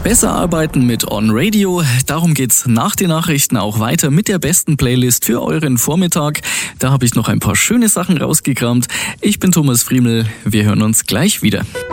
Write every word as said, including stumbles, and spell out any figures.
Besser arbeiten mit On Radio. Darum geht's nach den Nachrichten auch weiter mit der besten Playlist für euren Vormittag. Da habe ich noch ein paar schöne Sachen rausgekramt. Ich bin Thomas Friemel. Wir hören uns gleich wieder.